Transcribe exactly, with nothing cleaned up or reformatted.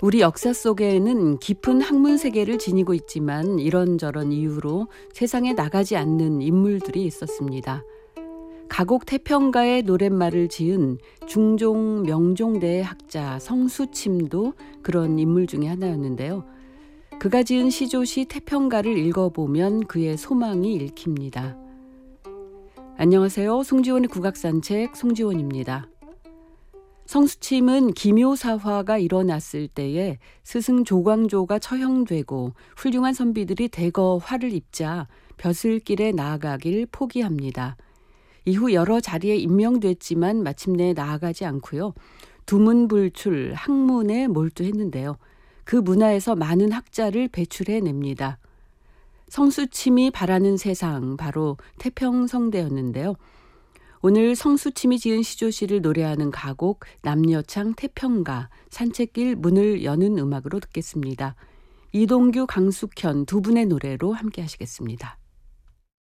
우리 역사 속에는 깊은 학문 세계를 지니고 있지만 이런저런 이유로 세상에 나가지 않는 인물들이 있었습니다. 가곡 태평가의 노랫말을 지은 중종 명종대의 학자 성수침도 그런 인물 중에 하나였는데요. 그가 지은 시조시 태평가를 읽어보면 그의 소망이 읽힙니다. 안녕하세요. 송지원의 국악산책 송지원입니다. 성수침은 기묘사화가 일어났을 때에 스승 조광조가 처형되고 훌륭한 선비들이 대거 화를 입자 벼슬길에 나아가길 포기합니다. 이후 여러 자리에 임명됐지만 마침내 나아가지 않고요. 두문불출, 학문에 몰두했는데요. 그 문화에서 많은 학자를 배출해냅니다. 성수침이 바라는 세상, 바로 태평성대였는데요. 오늘 성수침이 지은 시조시를 노래하는 가곡 남녀창 태평가 산책길 문을 여는 음악으로 듣겠습니다. 이동규, 강숙현 두 분의 노래로 함께 하시겠습니다.